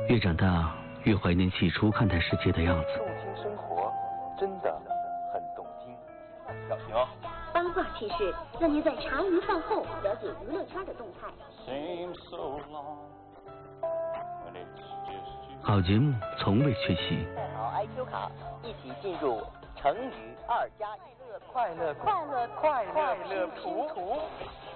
越长大，越怀念起初看待世界的样子。 动听生活，真的很动听。小熊， 八卦趣事，让您在茶余饭后了解娱乐圈的动态。 好节目从未缺席。 带好 IQ 卡，一起进入成语2+1 快乐图。